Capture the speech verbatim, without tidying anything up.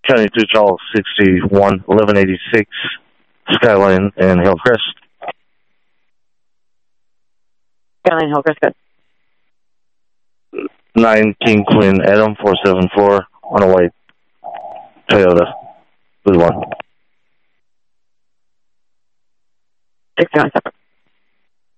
County two Charles sixty-one eleven eighty-six Skyline and Hillcrest. Skyline Hillcrest, good. nine King Queen Adam four seven four on a white Toyota blue one. six seven seven.